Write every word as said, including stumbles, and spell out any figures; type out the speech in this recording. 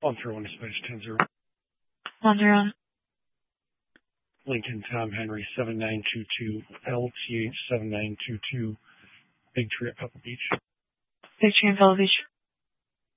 one zero one Spanish ten zero. one zero. Lincoln Tom Henry seven nine two two, L T H seven nine two two, Big Tree at Pebble Beach. Big Tree in Pebble Beach.